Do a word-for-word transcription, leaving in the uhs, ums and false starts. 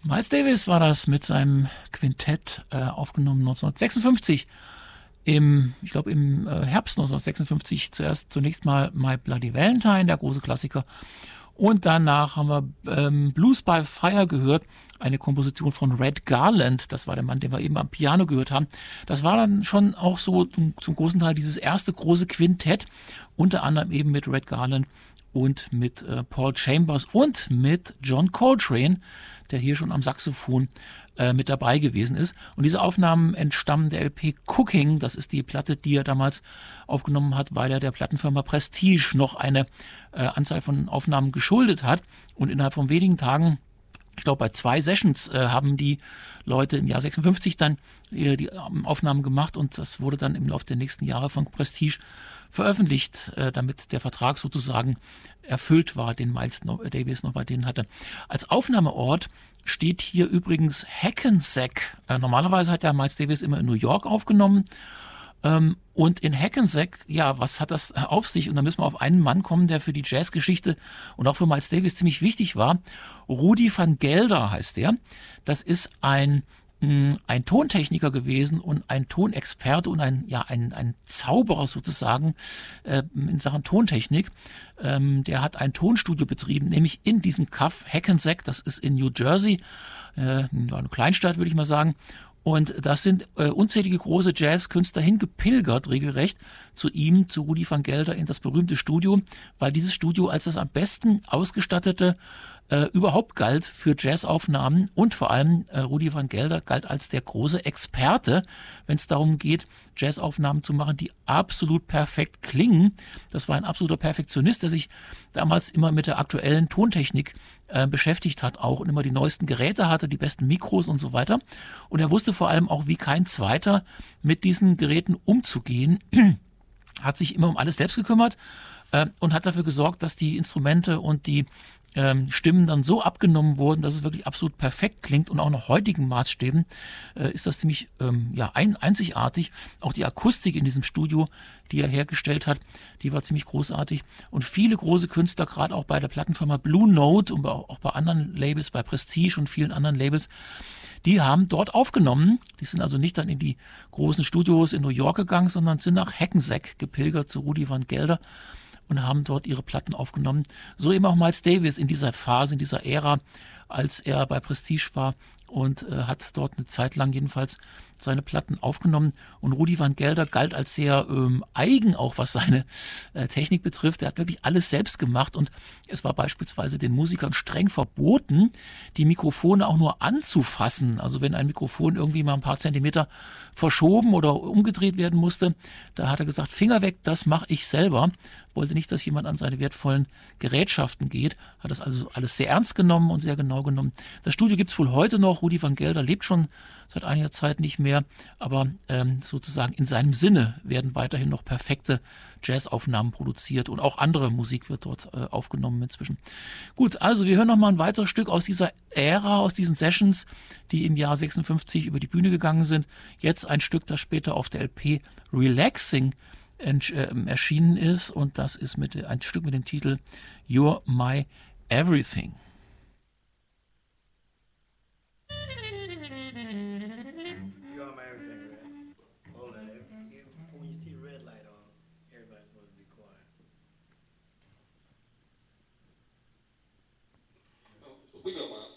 Miles Davis war das mit seinem Quintett, äh, aufgenommen neunzehnhundertsechsundfünfzig. Im, ich glaube im äh, Herbst neunzehnhundertsechsundfünfzig zuerst zunächst mal My Bloody Valentine, der große Klassiker. Und danach haben wir ähm, Blues by Fire gehört, eine Komposition von Red Garland. Das war der Mann, den wir eben am Piano gehört haben. Das war dann schon auch so zum, zum großen Teil dieses erste große Quintett, unter anderem eben mit Red Garland und mit äh, Paul Chambers und mit John Coltrane, der hier schon am Saxophon äh, mit dabei gewesen ist. Und diese Aufnahmen entstammen der L P Cooking. Das ist die Platte, die er damals aufgenommen hat, weil er der Plattenfirma Prestige noch eine äh, Anzahl von Aufnahmen geschuldet hat. Und innerhalb von wenigen Tagen, ich glaube bei zwei Sessions, äh, haben die Leute im Jahr sechsundfünfzig dann äh, die Aufnahmen gemacht und das wurde dann im Laufe der nächsten Jahre von Prestige veröffentlicht, äh, damit der Vertrag sozusagen erfüllt war, den Miles Davis noch bei denen hatte. Als Aufnahmeort steht hier übrigens Hackensack. Äh, normalerweise hat der Miles Davis immer in New York aufgenommen. Ähm, und in Hackensack, ja, was hat das auf sich? Und da müssen wir auf einen Mann kommen, der für die Jazzgeschichte und auch für Miles Davis ziemlich wichtig war. Rudi van Gelder heißt der. Das ist ein ein Tontechniker gewesen und ein Tonexperte und ein, ja, ein, ein Zauberer sozusagen äh, in Sachen Tontechnik. Ähm, der hat ein Tonstudio betrieben, nämlich in diesem Kaff Hackensack, das ist in New Jersey, äh, eine Kleinstadt würde ich mal sagen. Und das sind äh, unzählige große Jazzkünstler hingepilgert, regelrecht, zu ihm, zu Rudi van Gelder in das berühmte Studio, weil dieses Studio als das am besten ausgestattete äh, überhaupt galt für Jazzaufnahmen und vor allem äh, Rudi van Gelder galt als der große Experte, wenn es darum geht, Jazzaufnahmen zu machen, die absolut perfekt klingen. Das war ein absoluter Perfektionist, der sich damals immer mit der aktuellen Tontechnik äh, beschäftigt hat auch und immer die neuesten Geräte hatte, die besten Mikros und so weiter. Und er wusste vor allem auch wie kein Zweiter mit diesen Geräten umzugehen, hat sich immer um alles selbst gekümmert äh, und hat dafür gesorgt, dass die Instrumente und die ähm, Stimmen dann so abgenommen wurden, dass es wirklich absolut perfekt klingt und auch nach heutigen Maßstäben äh, ist das ziemlich ähm, ja, ein, einzigartig. Auch die Akustik in diesem Studio, die er hergestellt hat, die war ziemlich großartig und viele große Künstler, gerade auch bei der Plattenfirma Blue Note und auch bei anderen Labels, bei Prestige und vielen anderen Labels, die haben dort aufgenommen. Die sind also nicht dann in die großen Studios in New York gegangen, sondern sind nach Hackensack gepilgert zu Rudi van Gelder und haben dort ihre Platten aufgenommen. So eben auch Miles Davis in dieser Phase, in dieser Ära, als er bei Prestige war und äh, hat dort eine Zeit lang jedenfalls seine Platten aufgenommen. Und Rudi van Gelder galt als sehr ähm, eigen, auch was seine äh, Technik betrifft. Er hat wirklich alles selbst gemacht und es war beispielsweise den Musikern streng verboten, die Mikrofone auch nur anzufassen. Also wenn ein Mikrofon irgendwie mal ein paar Zentimeter verschoben oder umgedreht werden musste, da hat er gesagt, Finger weg, das mache ich selber. Wollte nicht, dass jemand an seine wertvollen Gerätschaften geht. Hat das also alles sehr ernst genommen und sehr genau genommen. Das Studio gibt es wohl heute noch. Rudi van Gelder lebt schon seit einiger Zeit nicht mehr, aber ähm, sozusagen in seinem Sinne werden weiterhin noch perfekte Jazzaufnahmen produziert und auch andere Musik wird dort äh, aufgenommen inzwischen. Gut, also wir hören noch mal ein weiteres Stück aus dieser Ära, aus diesen Sessions, die im Jahr sechsundfünfzig über die Bühne gegangen sind. Jetzt ein Stück, das später auf der L P Relaxing erschienen ist und das ist mit, ein Stück mit dem Titel You're My Everything. You're my everything, Red. Hold on. When you see red light on, everybody's supposed to be quiet. We got my